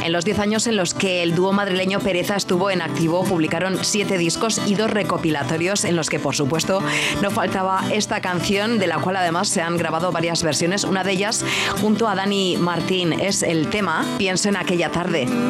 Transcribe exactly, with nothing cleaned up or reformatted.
En los diez años en los que el dúo madrileño Pereza estuvo en activo, publicaron siete discos y dos recopilatorios en los que, por supuesto, no faltaba esta canción, de la cual además se han grabado varias versiones. Una de ellas junto a Dani Martín es el tema Pienso en aquella tarde.